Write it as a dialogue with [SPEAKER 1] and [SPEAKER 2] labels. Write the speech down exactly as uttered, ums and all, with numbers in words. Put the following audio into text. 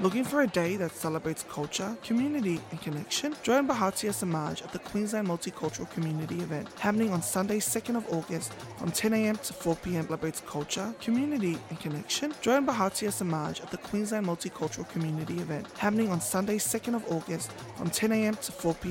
[SPEAKER 1] Looking for a day that celebrates culture, community, and connection? Join Bharatiya Samaj at the Queensland Multicultural Community event happening on Sunday, second of August from ten a.m. to four p.m. Celebrates culture, community, and connection. Join Bharatiya Samaj at the Queensland Multicultural Community event happening on Sunday, second of August from ten a.m. to four p.m.